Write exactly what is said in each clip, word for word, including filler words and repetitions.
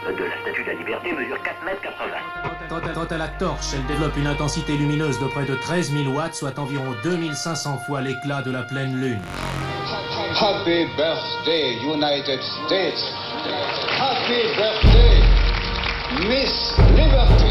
de la Statue de la Liberté mesure quatre mètres quatre-vingts. Quant à, quant à la torche, elle développe une intensité lumineuse de près de treize mille watts, soit environ deux mille cinq cents fois l'éclat de la pleine lune. Happy birthday, United States. Happy birthday, Miss Liberty.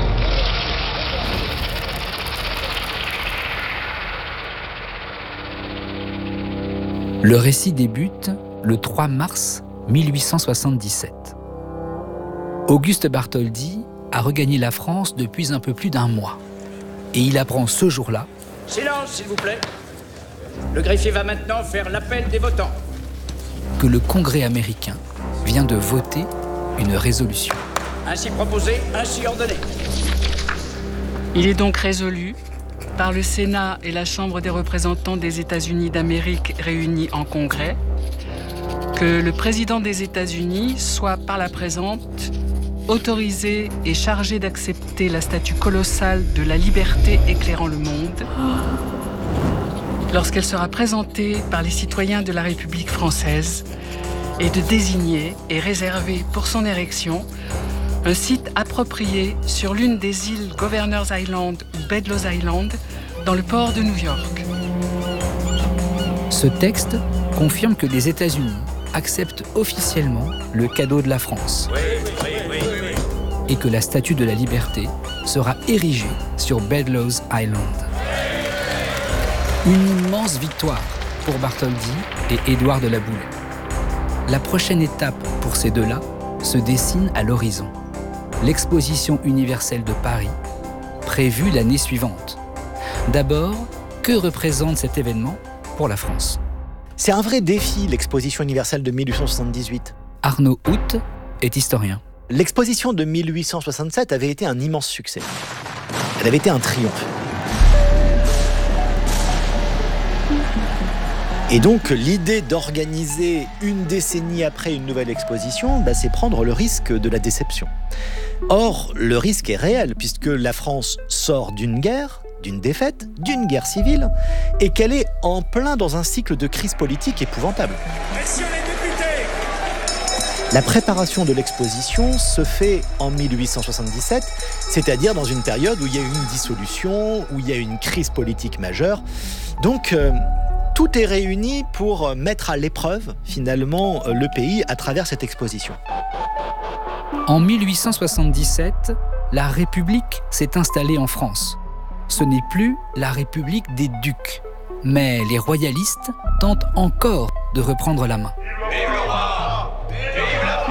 Le récit débute le trois mars mille huit cent soixante-dix-sept. Auguste Bartholdi a regagné la France depuis un peu plus d'un mois. Et il apprend ce jour-là... Silence, s'il vous plaît. Le greffier va maintenant faire l'appel des votants. ...que le Congrès américain vient de voter une résolution. Ainsi proposé, ainsi ordonné. Il est donc résolu, par le Sénat et la Chambre des représentants des États-Unis d'Amérique réunis en Congrès, que le président des États-Unis soit par la présente autorisé et chargé d'accepter la statue colossale de la liberté éclairant le monde lorsqu'elle sera présentée par les citoyens de la République française et de désigner et réserver pour son érection un site approprié sur l'une des îles Governor's Island ou Bedloe's Island dans le port de New York. Ce texte confirme que les États-Unis acceptent officiellement le cadeau de la France. Oui, oui, oui, oui. Et que la statue de la liberté sera érigée sur Bedloe's Island. Une immense victoire pour Bartholdi et Édouard de la Boulaye. La prochaine étape pour ces deux-là se dessine à l'horizon. L'exposition universelle de Paris, prévue l'année suivante. D'abord, que représente cet événement pour la France ? C'est un vrai défi, l'exposition universelle de mille huit cent soixante-dix-huit. Arnaud Hout est historien. L'exposition de mille huit cent soixante-sept avait été un immense succès. Elle avait été un triomphe. Et donc, l'idée d'organiser une décennie après une nouvelle exposition, bah, c'est prendre le risque de la déception. Or, le risque est réel, puisque la France sort d'une guerre, d'une défaite, d'une guerre civile, et qu'elle est en plein dans un cycle de crise politique épouvantable. Messieurs les députés! La préparation de l'exposition se fait en mille huit cent soixante-dix-sept, c'est-à-dire dans une période où il y a eu une dissolution, où il y a eu une crise politique majeure. Donc, euh, tout est réuni pour mettre à l'épreuve, finalement, le pays à travers cette exposition. En mille huit cent soixante-dix-sept, la République s'est installée en France. Ce n'est plus la République des ducs. Mais les royalistes tentent encore de reprendre la main. Vive le roi! Vive la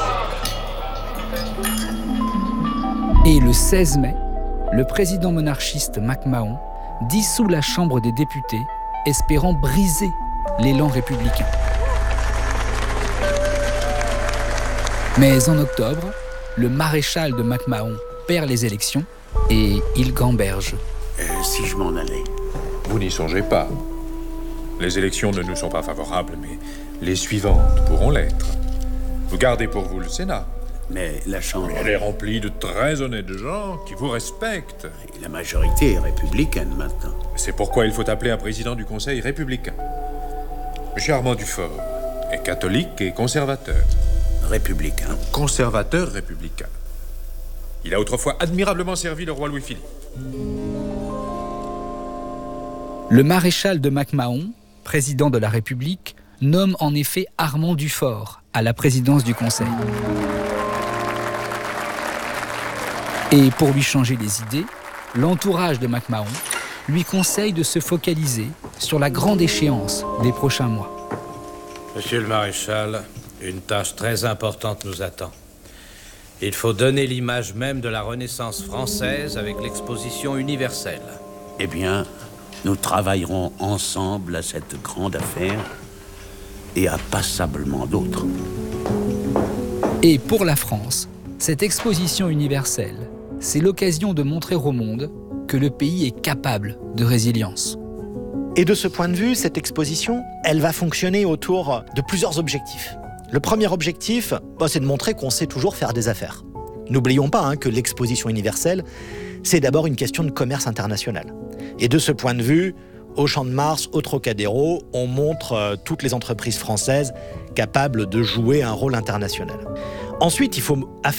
France! Et le seize mai, le président monarchiste MacMahon dissout la Chambre des députés, espérant briser l'élan républicain. Mais en octobre, le maréchal de MacMahon perd les élections et il gamberge. Euh, si je m'en allais. Vous n'y songez pas. Les élections ne nous sont pas favorables, mais les suivantes pourront l'être. Vous gardez pour vous le Sénat. Mais la Chambre... Elle est remplie de très honnêtes gens qui vous respectent. La majorité est républicaine maintenant. C'est pourquoi il faut appeler un président du Conseil républicain. M. Armand Dufort est catholique et conservateur. Républicain. Conservateur républicain. Il a autrefois admirablement servi le roi Louis-Philippe. Le maréchal de MacMahon, président de la République, nomme en effet Armand Dufort à la présidence du Conseil. Et pour lui changer les idées, l'entourage de MacMahon lui conseille de se focaliser sur la grande échéance des prochains mois. Monsieur le maréchal, une tâche très importante nous attend. Il faut donner l'image même de la Renaissance française avec l'exposition universelle. Eh bien, nous travaillerons ensemble à cette grande affaire et à passablement d'autres. Et pour la France, cette exposition universelle, c'est l'occasion de montrer au monde que le pays est capable de résilience. Et de ce point de vue, cette exposition, elle va fonctionner autour de plusieurs objectifs. Le premier objectif, bah, c'est de montrer qu'on sait toujours faire des affaires. N'oublions pas hein, que l'exposition universelle, c'est d'abord une question de commerce international. Et de ce point de vue, au Champ de Mars, au Trocadéro, on montre euh, toutes les entreprises françaises capables de jouer un rôle international. Ensuite, il faut